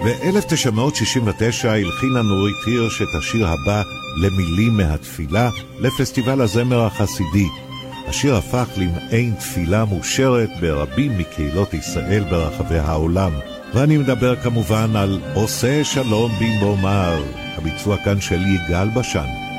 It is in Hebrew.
ב-1969 הלחינה נורית הירש את השיר הבא למילים מהתפילה לפסטיבל הזמר החסידי. השיר הפך למעין תפילה מושרת ברבים מקהילות ישראל ברחבי העולם. ואני מדבר כמובן על עושה שלום במרומר, הביצוע כאן של יגאל בשן.